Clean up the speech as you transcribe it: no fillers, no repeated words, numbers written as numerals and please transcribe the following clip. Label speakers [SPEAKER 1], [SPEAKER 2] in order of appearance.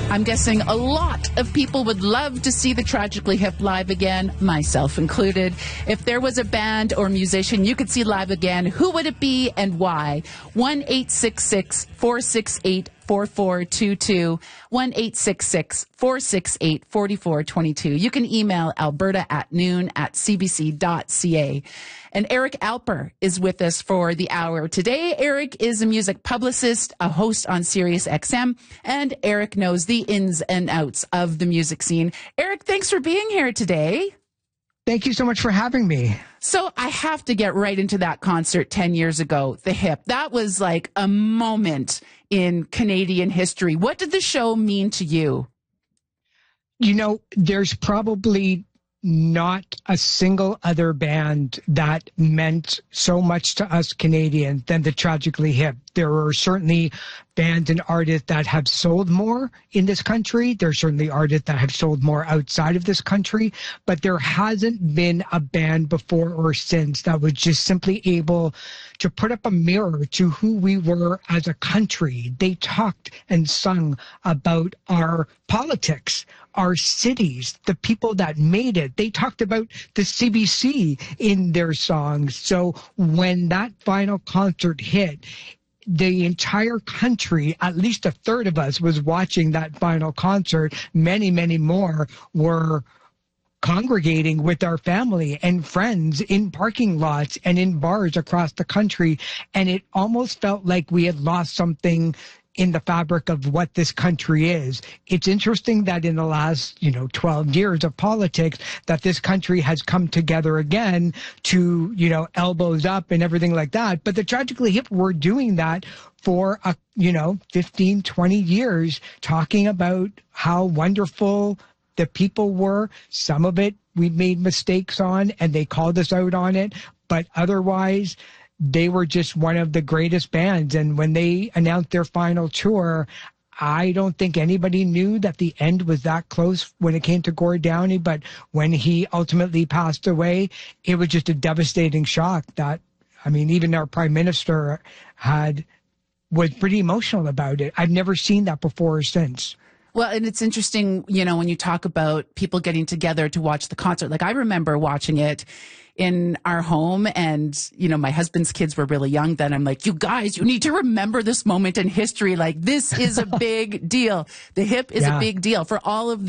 [SPEAKER 1] I'm guessing a lot of people would love to see the Tragically Hip live again, myself included. If there was a band or musician you could see live again, who would it be and why? 1-866-468-4422, 1-866-468-4422. You can email alberta@noon@cbc.ca. And Eric Alper is with us for the hour today. Eric is a music publicist, a host on Sirius XM, and Eric knows the ins and outs of the music scene. Eric, thanks for being here today.
[SPEAKER 2] Thank you so much for having me.
[SPEAKER 1] So I have to get right into that concert 10 years ago, The Hip. That was like a moment in Canadian history. What did the show mean to you?
[SPEAKER 2] You know, there's probably not a single other band that meant so much to us Canadians than the Tragically Hip. There are certainly bands and artists that have sold more in this country. There's certainly artists that have sold more outside of this country, but there hasn't been a band before or since that was just simply able to put up a mirror to who we were as a country. They talked and sung about our politics, our cities, the people that made it. They talked about the CBC in their songs. So when that final concert hit, the entire country, at least a third of us, was watching that final concert. Many, many more were congregating with our family and friends in parking lots and in bars across the country. And it almost felt like we had lost something in the fabric of what this country is. It's interesting that in the last, 12 years of politics, that this country has come together again to, elbows up and everything like that. But the Tragically Hip were doing that for, 15, 20 years, talking about how wonderful the people were. Some of it we made mistakes on and they called us out on it. But otherwise, they were just one of the greatest bands. And when they announced their final tour, I don't think anybody knew that the end was that close when it came to Gord Downie. But when he ultimately passed away, it was just a devastating shock that, even our prime minister was pretty emotional about it. I've never seen that before or since.
[SPEAKER 1] Well, and it's interesting, when you talk about people getting together to watch the concert. Like, I remember watching it in our home and, my husband's kids were really young then. I'm like, you guys, you need to remember this moment in history. Like, this is a big deal. The Hip is a big deal for all of the